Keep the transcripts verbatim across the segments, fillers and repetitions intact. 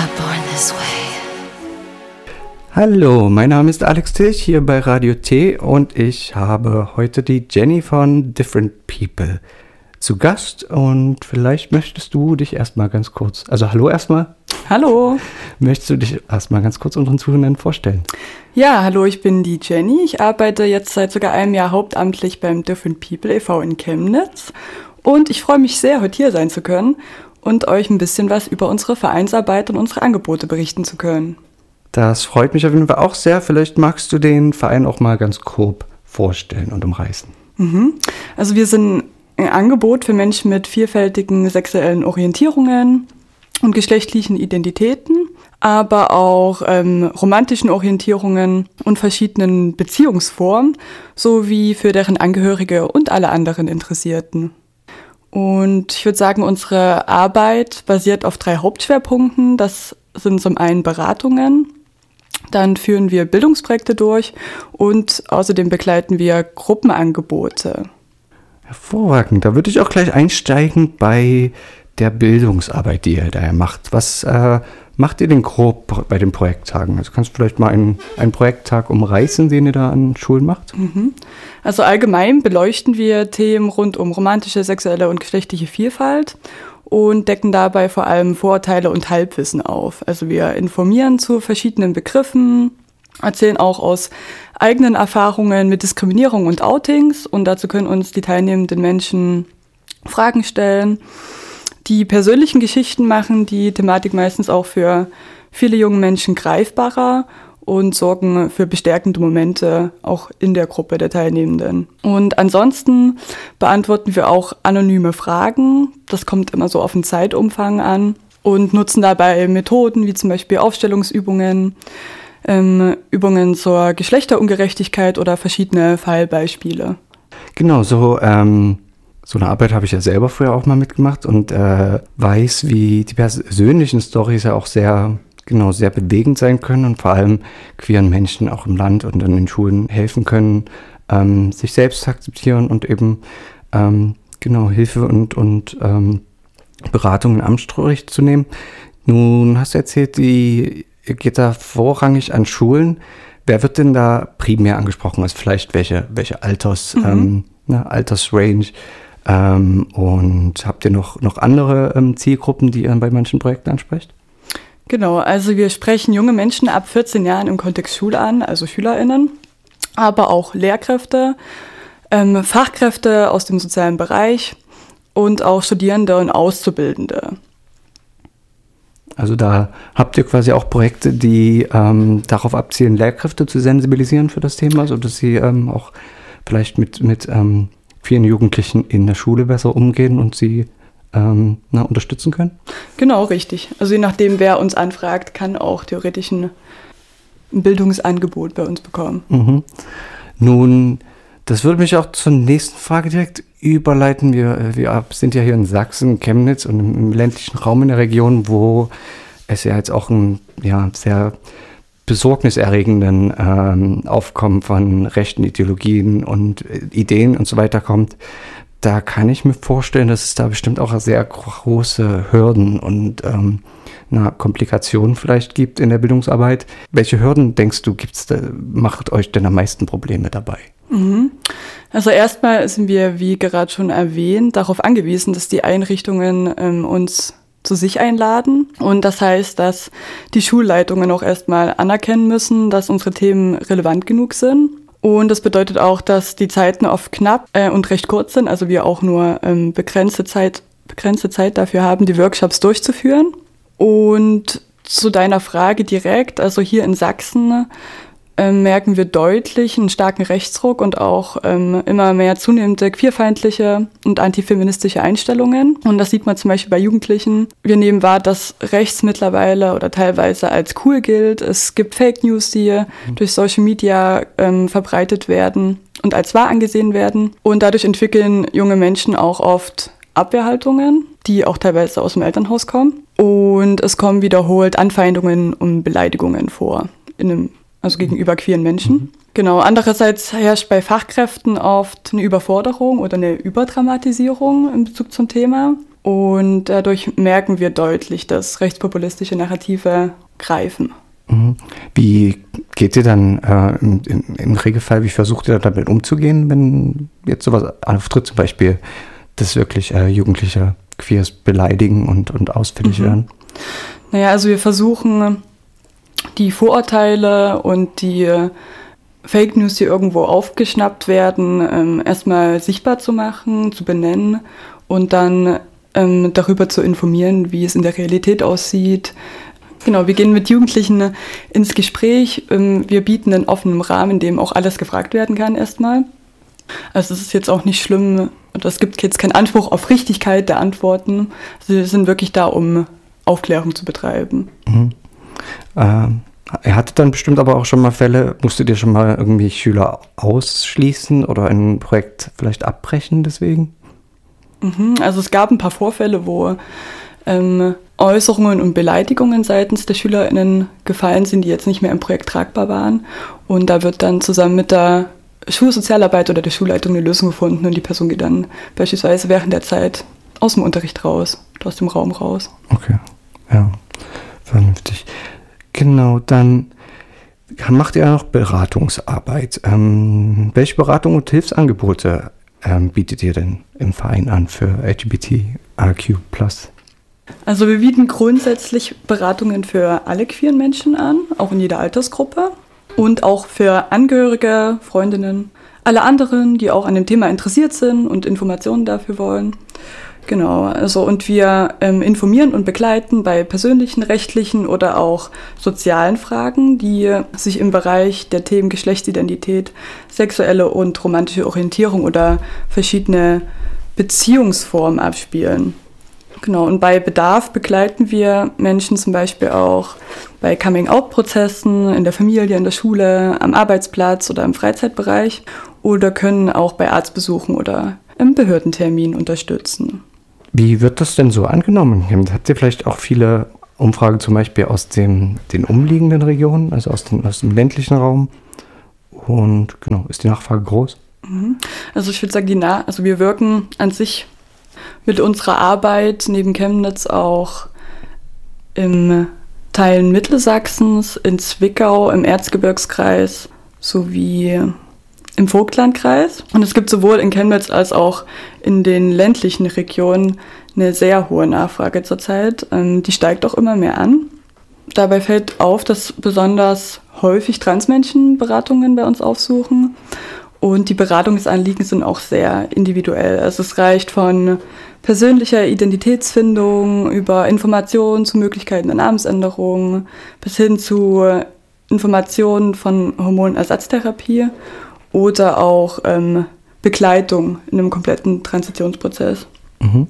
not born this way. Hallo, mein Name ist Alex Tilch hier bei Radio T und ich habe heute die Jenny von Different People zu Gast und vielleicht möchtest du dich erstmal ganz kurz, also hallo erstmal. Hallo. Möchtest du dich erstmal ganz kurz unseren Zuhörern vorstellen? Ja, hallo, ich bin die Jenny. Ich arbeite jetzt seit sogar einem Jahr hauptamtlich beim Different People e V in Chemnitz und ich freue mich sehr, heute hier sein zu können und euch ein bisschen was über unsere Vereinsarbeit und unsere Angebote berichten zu können. Das freut mich auf jeden Fall auch sehr. Vielleicht magst du den Verein auch mal ganz grob vorstellen und umreißen. Mhm. Also wir sind ein Angebot für Menschen mit vielfältigen sexuellen Orientierungen und geschlechtlichen Identitäten, aber auch ähm, romantischen Orientierungen und verschiedenen Beziehungsformen, sowie für deren Angehörige und alle anderen Interessierten. Und ich würde sagen, unsere Arbeit basiert auf drei Hauptschwerpunkten. Das sind zum einen Beratungen, dann führen wir Bildungsprojekte durch und außerdem begleiten wir Gruppenangebote. Hervorragend, da würde ich auch gleich einsteigen bei der Bildungsarbeit, die ihr da macht. Was äh, macht ihr denn grob bei den Projekttagen? Also kannst du vielleicht mal einen, einen Projekttag umreißen, den ihr da an Schulen macht? Mhm. Also allgemein beleuchten wir Themen rund um romantische, sexuelle und geschlechtliche Vielfalt und decken dabei vor allem Vorurteile und Halbwissen auf. Also wir informieren zu verschiedenen Begriffen, erzählen auch aus eigenen Erfahrungen mit Diskriminierung und Outings und dazu können uns die teilnehmenden Menschen Fragen stellen. Die persönlichen Geschichten machen die Thematik meistens auch für viele junge Menschen greifbarer und sorgen für bestärkende Momente auch in der Gruppe der Teilnehmenden. Und ansonsten beantworten wir auch anonyme Fragen. Das kommt immer so auf den Zeitumfang an und nutzen dabei Methoden wie zum Beispiel Aufstellungsübungen, ähm, Übungen zur Geschlechterungerechtigkeit oder verschiedene Fallbeispiele. Genau, so, ähm, so eine Arbeit habe ich ja selber früher auch mal mitgemacht und äh, weiß, wie die persönlichen Storys ja auch sehr genau sehr bewegend sein können und vor allem queeren Menschen auch im Land und in den Schulen helfen können, ähm, sich selbst zu akzeptieren und eben ähm, genau Hilfe und, und ähm, Beratung in Anspruch zu nehmen. Nun hast du erzählt, die ihr geht da vorrangig an Schulen. Wer wird denn da primär angesprochen? Also vielleicht welche, welche Alters, mhm. ähm, ne, Altersrange ähm, und habt ihr noch, noch andere ähm, Zielgruppen, die ihr bei manchen Projekten ansprecht? Genau, also wir sprechen junge Menschen ab vierzehn Jahren im Kontext Schule an, also SchülerInnen, aber auch Lehrkräfte, ähm, Fachkräfte aus dem sozialen Bereich und auch Studierende und Auszubildende. Also da habt ihr quasi auch Projekte, die ähm, darauf abzielen, Lehrkräfte zu sensibilisieren für das Thema, sodass sie ähm, auch vielleicht mit, mit ähm, vielen Jugendlichen in der Schule besser umgehen und sie Ähm, na, unterstützen können? Genau, richtig. Also je nachdem, wer uns anfragt, kann auch theoretisch ein Bildungsangebot bei uns bekommen. Mhm. Nun, das würde mich auch zur nächsten Frage direkt überleiten. Wir, wir sind ja hier in Sachsen, Chemnitz und im ländlichen Raum in der Region, wo es ja jetzt auch ein ja, sehr besorgniserregenden ähm, Aufkommen von rechten Ideologien und Ideen und so weiter kommt. Da kann ich mir vorstellen, dass es da bestimmt auch sehr große Hürden und ähm, na, Komplikationen vielleicht gibt in der Bildungsarbeit. Welche Hürden, denkst du, gibt's da, macht euch denn am meisten Probleme dabei? Mhm. Also erstmal sind wir, wie gerade schon erwähnt, darauf angewiesen, dass die Einrichtungen ähm, uns zu sich einladen. Und das heißt, dass die Schulleitungen auch erstmal anerkennen müssen, dass unsere Themen relevant genug sind. Und das bedeutet auch, dass die Zeiten oft knapp äh, und recht kurz sind, also wir auch nur ähm, begrenzte Zeit, begrenzte Zeit dafür haben, die Workshops durchzuführen. Und zu deiner Frage direkt, also hier in Sachsen äh, merken wir deutlich einen starken Rechtsruck und auch ähm, immer mehr zunehmende queerfeindliche und antifeministische Einstellungen. Und das sieht man zum Beispiel bei Jugendlichen. Wir nehmen wahr, dass rechts mittlerweile oder teilweise als cool gilt. Es gibt Fake News, die mhm. durch Social Media ähm, verbreitet werden und als wahr angesehen werden. Und dadurch entwickeln junge Menschen auch oft Abwehrhaltungen, die auch teilweise aus dem Elternhaus kommen. Und es kommen wiederholt Anfeindungen und Beleidigungen vor, in einem, also gegenüber queeren Menschen. Mhm. Genau. Andererseits herrscht bei Fachkräften oft eine Überforderung oder eine Überdramatisierung in Bezug zum Thema. Und dadurch merken wir deutlich, dass rechtspopulistische Narrative greifen. Wie geht ihr dann äh, im, im Regelfall, wie versucht ihr damit umzugehen, wenn jetzt sowas auftritt, zum Beispiel, dass wirklich äh, Jugendliche Queers beleidigen und, und ausfällig mhm. werden? Naja, also wir versuchen, die Vorurteile und die Fake News, die irgendwo aufgeschnappt werden, ähm, erstmal sichtbar zu machen, zu benennen und dann ähm, darüber zu informieren, wie es in der Realität aussieht. Genau, wir gehen mit Jugendlichen ins Gespräch. Ähm, wir bieten einen offenen Rahmen, in dem auch alles gefragt werden kann erstmal. Also es ist jetzt auch nicht schlimm, und es gibt jetzt keinen Anspruch auf Richtigkeit der Antworten. Also wir sind wirklich da, um Aufklärung zu betreiben. Mhm. Ähm. Ihr hattet dann bestimmt aber auch schon mal Fälle, musstet ihr schon mal irgendwie Schüler ausschließen oder ein Projekt vielleicht abbrechen deswegen? Mhm, also es gab ein paar Vorfälle, wo ähm, Äußerungen und Beleidigungen seitens der SchülerInnen gefallen sind, die jetzt nicht mehr im Projekt tragbar waren. Und da wird dann zusammen mit der Schulsozialarbeit oder der Schulleitung eine Lösung gefunden und die Person geht dann beispielsweise während der Zeit aus dem Unterricht raus, aus dem Raum raus. Okay, ja, vernünftig. Genau, dann macht ihr noch Beratungsarbeit. Ähm, welche Beratung und Hilfsangebote ähm, bietet ihr denn im Verein an für L G B T I Q plus? Also wir bieten grundsätzlich Beratungen für alle queeren Menschen an, auch in jeder Altersgruppe und auch für Angehörige, Freundinnen, alle anderen, die auch an dem Thema interessiert sind und Informationen dafür wollen. Genau, also und wir ähm, informieren und begleiten bei persönlichen, rechtlichen oder auch sozialen Fragen, die sich im Bereich der Themen Geschlechtsidentität, sexuelle und romantische Orientierung oder verschiedene Beziehungsformen abspielen. Genau, und bei Bedarf begleiten wir Menschen zum Beispiel auch bei Coming-out-Prozessen in der Familie, in der Schule, am Arbeitsplatz oder im Freizeitbereich oder können auch bei Arztbesuchen oder im Behördentermin unterstützen. Wie wird das denn so angenommen? Habt ihr vielleicht auch viele Umfragen zum Beispiel aus dem, den umliegenden Regionen, also aus dem, aus dem ländlichen Raum? Und genau, ist die Nachfrage groß? Also ich würde sagen, die Na- also wir wirken an sich mit unserer Arbeit neben Chemnitz auch im Teilen Mittelsachsens, in Zwickau, im Erzgebirgskreis sowie im Vogtlandkreis. Und es gibt sowohl in Chemnitz als auch in den ländlichen Regionen eine sehr hohe Nachfrage zurzeit. Ähm, die steigt auch immer mehr an. Dabei fällt auf, dass besonders häufig Transmenschen Beratungen bei uns aufsuchen. Und die Beratungsanliegen sind auch sehr individuell. Also es reicht von persönlicher Identitätsfindung über Informationen zu Möglichkeiten der Namensänderung bis hin zu Informationen von Hormonersatztherapie oder auch ähm, Begleitung in einem kompletten Transitionsprozess. Mhm.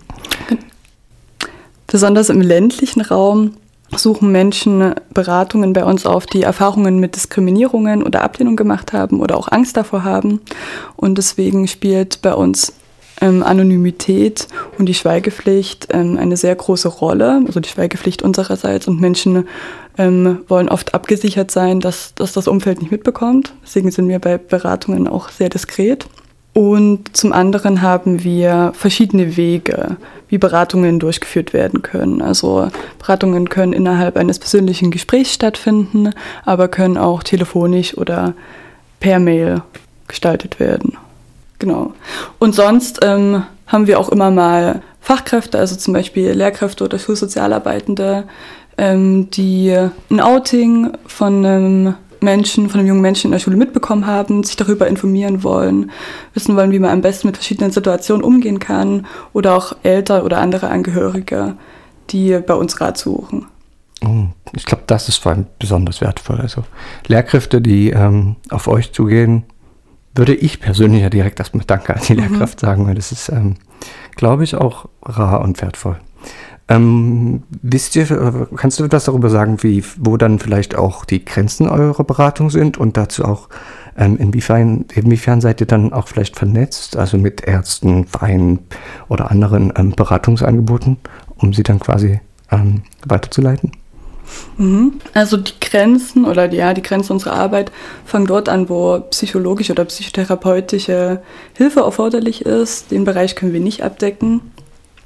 Besonders im ländlichen Raum suchen Menschen Beratungen bei uns auf, die Erfahrungen mit Diskriminierungen oder Ablehnung gemacht haben oder auch Angst davor haben. Und deswegen spielt bei uns ähm, Anonymität und die Schweigepflicht ähm, eine sehr große Rolle, also die Schweigepflicht unsererseits. Und Menschen ähm, wollen oft abgesichert sein, dass, dass das Umfeld nicht mitbekommt. Deswegen sind wir bei Beratungen auch sehr diskret. Und zum anderen haben wir verschiedene Wege, wie Beratungen durchgeführt werden können. Also Beratungen können innerhalb eines persönlichen Gesprächs stattfinden, aber können auch telefonisch oder per Mail gestaltet werden. Genau. Und sonst ähm, haben wir auch immer mal Fachkräfte, also zum Beispiel Lehrkräfte oder Schulsozialarbeitende, ähm, die ein Outing von einem Menschen, von einem jungen Menschen in der Schule mitbekommen haben, sich darüber informieren wollen, wissen wollen, wie man am besten mit verschiedenen Situationen umgehen kann oder auch Eltern oder andere Angehörige, die bei uns Rat suchen. Ich glaube, das ist vor allem besonders wertvoll. Also Lehrkräfte, die ähm, auf euch zugehen, würde ich persönlich ja direkt erstmal Danke an die mhm. Lehrkraft sagen, weil das ist, ähm, glaube ich, auch rar und wertvoll. Ähm, wisst ihr, kannst du etwas darüber sagen, wie, wo dann vielleicht auch die Grenzen eurer Beratung sind und dazu auch, ähm, inwiefern, inwiefern seid ihr dann auch vielleicht vernetzt, also mit Ärzten, Vereinen oder anderen ähm, Beratungsangeboten, um sie dann quasi ähm, weiterzuleiten? Mhm. Also die Grenzen oder die, ja, die Grenzen unserer Arbeit fangen dort an, wo psychologische oder psychotherapeutische Hilfe erforderlich ist. Den Bereich können wir nicht abdecken.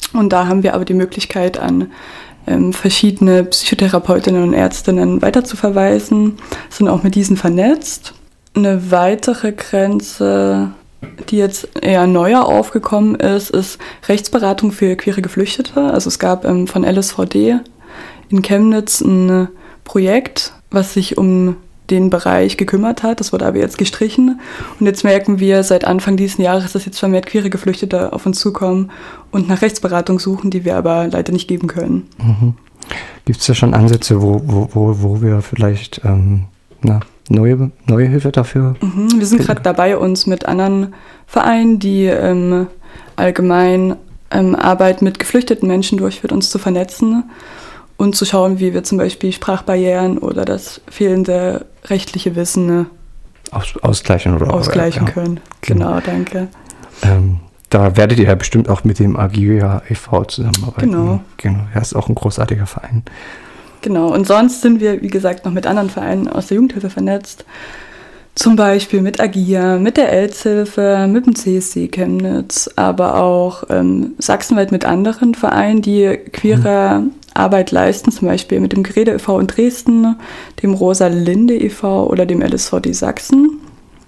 Und da haben wir aber die Möglichkeit, an ähm, verschiedene Psychotherapeutinnen und Ärztinnen weiterzuverweisen, sind auch mit diesen vernetzt. Eine weitere Grenze, die jetzt eher neuer aufgekommen ist, ist Rechtsberatung für queere Geflüchtete. Also es gab ähm, von L S V D in Chemnitz ein Projekt, was sich um den Bereich gekümmert hat. Das wurde aber jetzt gestrichen. Und jetzt merken wir seit Anfang dieses Jahres, dass jetzt vermehrt queere Geflüchtete auf uns zukommen und nach Rechtsberatung suchen, die wir aber leider nicht geben können. Mhm. Gibt es da schon Ansätze, wo, wo, wo, wo wir vielleicht ähm, na, neue, neue Hilfe dafür? Mhm. Wir sind gerade dabei, uns mit anderen Vereinen, die ähm, allgemein ähm, Arbeit mit geflüchteten Menschen durchführt, uns zu vernetzen und zu schauen, wie wir zum Beispiel Sprachbarrieren oder das fehlende rechtliche Wissen Aus, ausgleichen oder ausgleichen ja. können. Genau, genau danke. Ähm, da werdet ihr ja bestimmt auch mit dem Agia e V zusammenarbeiten. Genau. Genau. Er ist auch ein großartiger Verein. Genau, und sonst sind wir, wie gesagt, noch mit anderen Vereinen aus der Jugendhilfe vernetzt. Zum Beispiel mit Agia, mit der E L Z-Hilfe, mit dem C S C Chemnitz, aber auch ähm, sachsenweit mit anderen Vereinen, die queere mhm. Arbeit leisten, zum Beispiel mit dem Gerede e V in Dresden, dem Rosalinde e V oder dem L S V D Sachsen.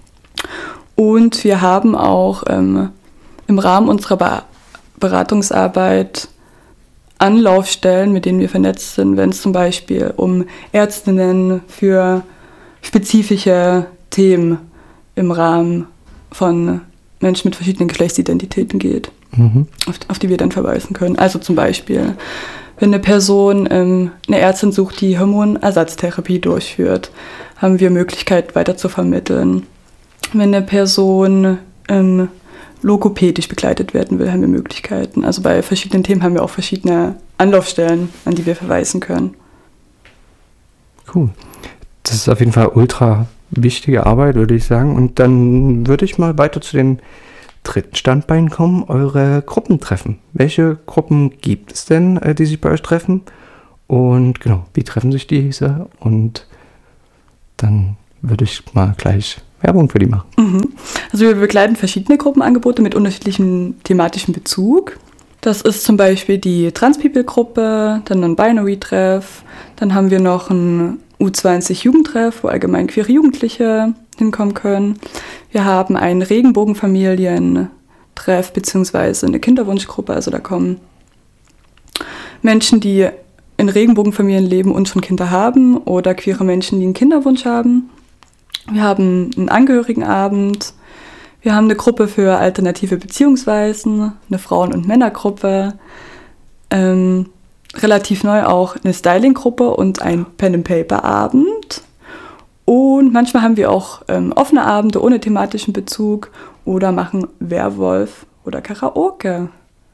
Und wir haben auch ähm, im Rahmen unserer Be- Beratungsarbeit Anlaufstellen, mit denen wir vernetzt sind, wenn es zum Beispiel um Ärztinnen für spezifische Themen im Rahmen von Menschen mit verschiedenen Geschlechtsidentitäten geht, mhm. auf, auf die wir dann verweisen können. Also zum Beispiel, wenn eine Person ähm, eine Ärztin sucht, die Hormonersatztherapie durchführt, haben wir Möglichkeit weiter zu vermitteln. Wenn eine Person ähm, logopädisch begleitet werden will, haben wir Möglichkeiten. Also bei verschiedenen Themen haben wir auch verschiedene Anlaufstellen, an die wir verweisen können. Cool. Das ist auf jeden Fall ultra wichtige Arbeit, würde ich sagen. Und dann würde ich mal weiter zu dem dritten Standbein kommen, eure Gruppentreffen. Welche Gruppen gibt es denn, die sich bei euch treffen? Und genau, wie treffen sich diese? Und dann würde ich mal gleich Werbung für die machen. Mhm. Also wir begleiten verschiedene Gruppenangebote mit unterschiedlichem thematischen Bezug. Das ist zum Beispiel die Trans-People-Gruppe, dann ein Binary-Treff, dann haben wir noch ein U zwanzig Jugendtreff, wo allgemein queere Jugendliche hinkommen können. Wir haben einen Regenbogenfamilien-Treff beziehungsweise eine Kinderwunschgruppe, also da kommen Menschen, die in Regenbogenfamilien leben und schon Kinder haben oder queere Menschen, die einen Kinderwunsch haben. Wir haben einen Angehörigenabend, wir haben eine Gruppe für alternative Beziehungsweisen, eine Frauen- und Männergruppe, ähm, relativ neu auch eine Styling-Gruppe und ein Pen-and-Paper-Abend. Und manchmal haben wir auch ähm, offene Abende ohne thematischen Bezug oder machen Werwolf oder Karaoke.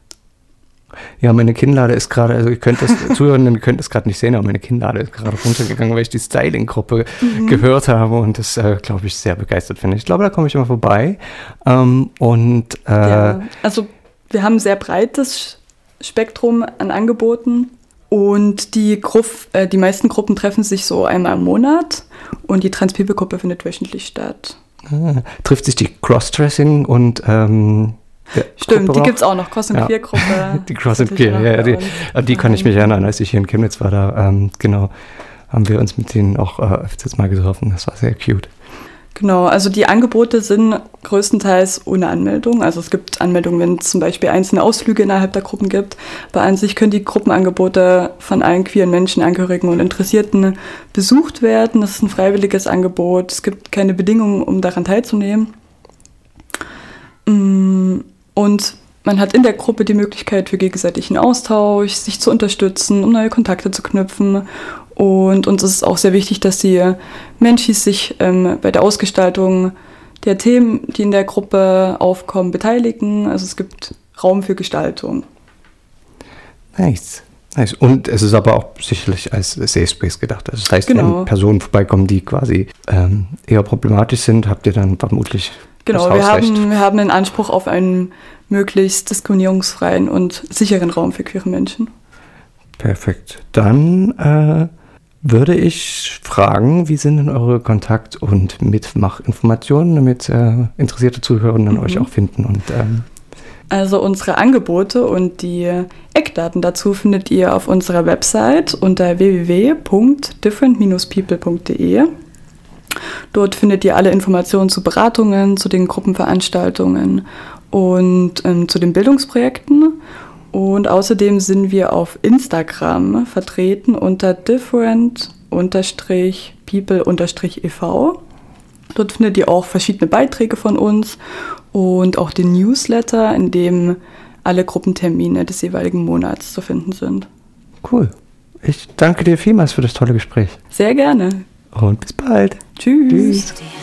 Ja, meine Kinnlade ist gerade, also ihr könnt das, Zuhörenden, ihr könnt das gerade nicht sehen, aber meine Kinnlade ist gerade runtergegangen, weil ich die Styling-Gruppe mhm. gehört habe und das, äh, glaube ich, sehr begeistert finde. Ich glaube, da komme ich immer vorbei. Ähm, und äh, ja, also wir haben ein sehr breites Spektrum an Angeboten und die, Gruff, äh, die meisten Gruppen treffen sich so einmal im Monat und die Trans-People-Gruppe findet wöchentlich statt. Ah, trifft sich die Crossdressing und ähm, Ja, stimmt, Gruppe die gibt es auch noch, Cross- und ja. Queer-Gruppe. Die Cross- und Queer, ja, die, an die kann ich mich erinnern, als ich hier in Chemnitz war, da, ähm, genau, haben wir uns mit denen auch äh, öfters mal getroffen, das war sehr cute. Genau, also die Angebote sind größtenteils ohne Anmeldung, also es gibt Anmeldungen, wenn es zum Beispiel einzelne Ausflüge innerhalb der Gruppen gibt, aber an sich können die Gruppenangebote von allen queeren Menschen, Angehörigen und Interessierten besucht werden, das ist ein freiwilliges Angebot, es gibt keine Bedingungen, um daran teilzunehmen. Und man hat in der Gruppe die Möglichkeit für gegenseitigen Austausch, sich zu unterstützen, um neue Kontakte zu knüpfen. Und uns ist es auch sehr wichtig, dass die Menschis sich ähm, bei der Ausgestaltung der Themen, die in der Gruppe aufkommen, beteiligen. Also es gibt Raum für Gestaltung. Nice. nice. Und es ist aber auch sicherlich als Safe Space gedacht. Also das heißt, genau. wenn Personen vorbeikommen, die quasi ähm, eher problematisch sind, habt ihr dann vermutlich Genau, wir haben, wir haben einen Anspruch auf einen möglichst diskriminierungsfreien und sicheren Raum für queere Menschen. Perfekt. Dann äh, würde ich fragen, wie sind denn eure Kontakt- und Mitmachinformationen, damit äh, interessierte Zuhörerinnen mhm. euch auch finden und ähm, Also unsere Angebote und die Eckdaten dazu findet ihr auf unserer Website unter w w w punkt different dash people punkt d e. Dort findet ihr alle Informationen zu Beratungen, zu den Gruppenveranstaltungen und ähm, zu den Bildungsprojekten. Und außerdem sind wir auf Instagram vertreten unter different people e v. Dort findet ihr auch verschiedene Beiträge von uns und auch den Newsletter, in dem alle Gruppentermine des jeweiligen Monats zu finden sind. Cool. Ich danke dir vielmals für das tolle Gespräch. Sehr gerne. Und bis bald. Tschüss. Tschüss.